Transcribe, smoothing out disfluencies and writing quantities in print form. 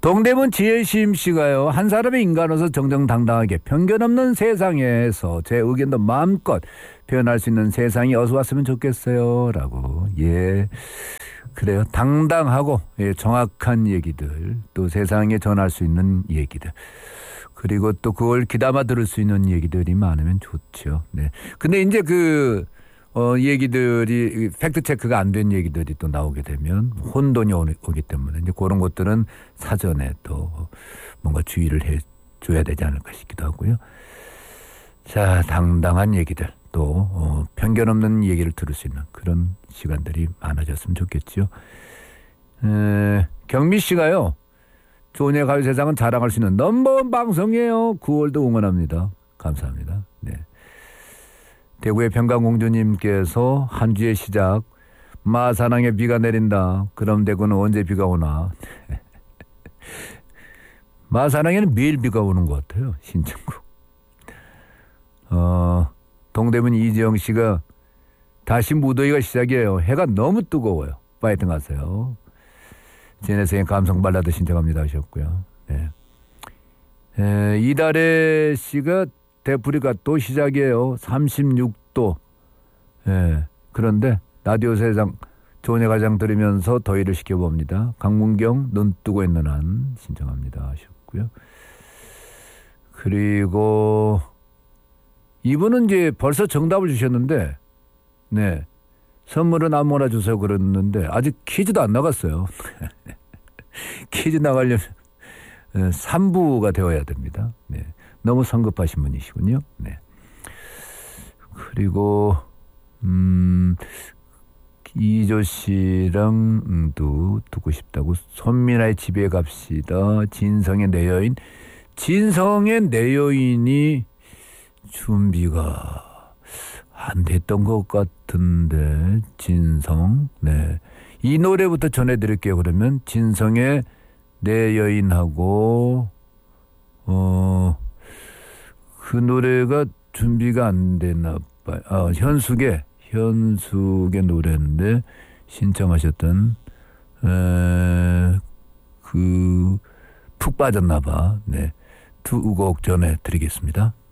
동대문 지혜심 씨가요. 한 사람의 인간으로서 정정당당하게 편견 없는 세상에서 제 의견도 마음껏 표현할 수 있는 세상이 어서 왔으면 좋겠어요. 라고. 예. 그래요. 당당하고 예, 정확한 얘기들 또 세상에 전할 수 있는 얘기들 그리고 또 그걸 귀담아 들을 수 있는 얘기들이 많으면 좋죠. 네. 근데 이제 얘기들이 팩트 체크가 안 된 얘기들이 또 나오게 되면 혼돈이 오기 때문에 이제 그런 것들은 사전에 또 뭔가 주의를 해 줘야 되지 않을까 싶기도 하고요. 자, 당당한 얘기들 또 편견 없는 얘기를 들을 수 있는 그런 시간들이 많아졌으면 좋겠죠. 경미 씨가요. 조은의 가요세상은 자랑할 수 있는 넘버원 방송이에요. 9월도 응원합니다. 감사합니다. 네. 대구의 평강공주님께서 한 주의 시작 마산항에 비가 내린다. 그럼 대구는 언제 비가 오나. 마산항에는 매일 비가 오는 것 같아요. 신청국. 동대문 이지영 씨가 다시 무더위가 시작이에요. 해가 너무 뜨거워요. 파이팅 하세요. 제네스의 감성 발라드 신청합니다 하셨고요. 네. 이달의 씨가 대풀이가 또 시작이에요. 36도. 예. 그런데 라디오 세상 좋은 가장 들으면서 더위를 식혀봅니다. 강문경 눈 뜨고 있는 한 신청합니다 하셨고요. 그리고 이분은 이제 벌써 정답을 주셨는데 네. 선물은 아무거나 주세요 그랬는데 아직 퀴즈도 안 나갔어요. 퀴즈 나가려면 3부가 되어야 됩니다. 네. 너무 성급하신 분이시군요. 네. 그리고 이조 씨랑도 듣고 싶다고 손민아의 집에 갑시다. 진성의 내 여인. 진성의 내 여인이 준비가 안 됐던 것 같은데 진성. 네. 이 노래부터 전해드릴게요. 그러면 진성의 내 여인하고 그 노래가 준비가 안 됐나 봐요. 현숙의 노래인데 신청하셨던 푹 빠졌나 봐. 네. 두 곡 전해드리겠습니다.